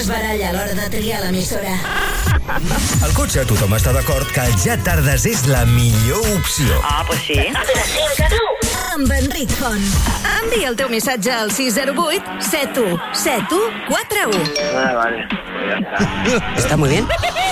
baralla a l'hora de triar l'emissora. Al cotxe tothom està d'acord que el Ja Tardes és la millor opció. Ah, pues sí. De 5 a 9. Amb Enric Font. Envia el teu missatge al 608 717141. Ah, vale. Ya está. ¿Está muy bien?